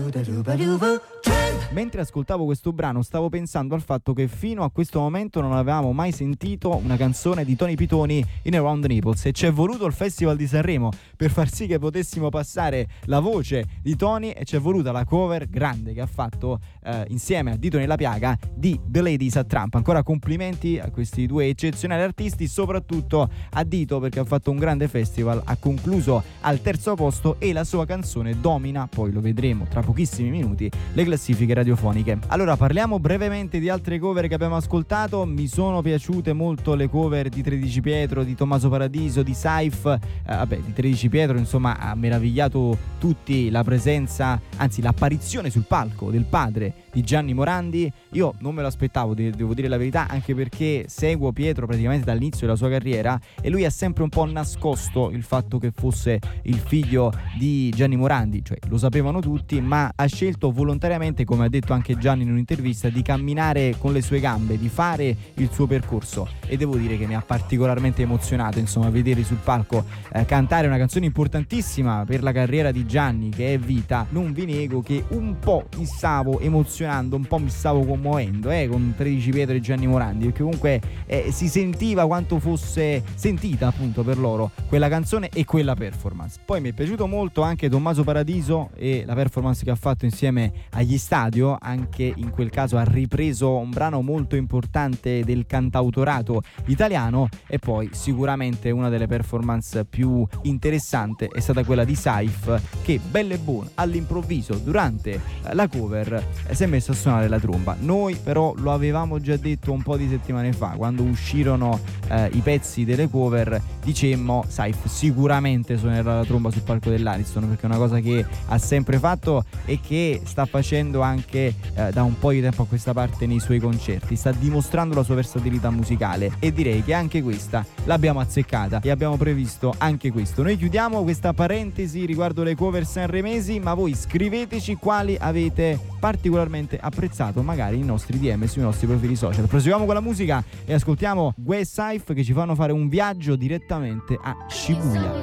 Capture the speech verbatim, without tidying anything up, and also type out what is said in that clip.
Mentre ascoltavo questo brano stavo pensando al fatto che fino a questo momento non avevamo mai sentito una canzone di Tony Pitoni in Around the Naples, e ci è voluto il Festival di Sanremo per far sì che potessimo passare la voce di Tony, e ci è voluta la cover grande che ha fatto eh, insieme a Dito nella piaga di The Ladies at Trump. Ancora complimenti a questi due eccezionali artisti, soprattutto a Dito perché ha fatto un grande festival, ha concluso al terzo posto e la sua canzone domina, poi lo vedremo tra pochissimi minuti, le classifiche radiofoniche. Allora parliamo brevemente di altre cover che abbiamo ascoltato. Mi sono piaciute molto le cover di Tredici Pietro, di Tommaso Paradiso, di Saif. Eh, vabbè, di Tredici Pietro insomma ha meravigliato tutti la presenza, anzi l'apparizione sul palco del padre di Gianni Morandi. Io non me lo aspettavo, devo dire la verità, anche perché seguo Pietro praticamente dall'inizio della sua carriera e lui ha sempre un po' nascosto il fatto che fosse il figlio di Gianni Morandi, cioè lo sapevano tutti, ma ha scelto volontariamente, come ha detto anche Gianni in un'intervista, di camminare con le sue gambe, di fare il suo percorso, e devo dire che mi ha particolarmente emozionato insomma vedere sul palco eh, cantare una canzone importantissima per la carriera di Gianni che è Vita. Non vi nego che un po' mi stavo emozionando, un po' mi stavo commuovendo eh, con Tredici Pietro e Gianni Morandi, perché comunque eh, si sentiva quanto fosse sentita appunto per loro quella canzone e quella performance. Poi mi è piaciuto molto anche Tommaso Paradiso e la performance che ha fatto insieme agli Stadio. Anche in quel caso ha ripreso un brano molto importante del cantautorato italiano, e poi sicuramente una delle performance più interessanti è stata quella di Saif, che bella e buona all'improvviso durante la cover si è messo a suonare la tromba. Noi però lo avevamo già detto un po' di settimane fa, quando uscirono eh, i pezzi delle cover, dicemmo Saif sicuramente suonerà la tromba sul palco dell'Ariston, perché è una cosa che ha sempre fatto e che sta facendo anche eh, da un po' di tempo a questa parte nei suoi concerti, sta dimostrando la sua versatilità musicale, e direi che anche questa l'abbiamo azzeccata e abbiamo previsto anche questo. Noi chiudiamo questa parentesi riguardo le cover sanremesi, ma voi scriveteci quali avete particolarmente apprezzato magari nei nostri D M sui nostri profili social. Proseguiamo con la musica e ascoltiamo Gue e Saif che ci fanno fare un viaggio direttamente a Shibuya.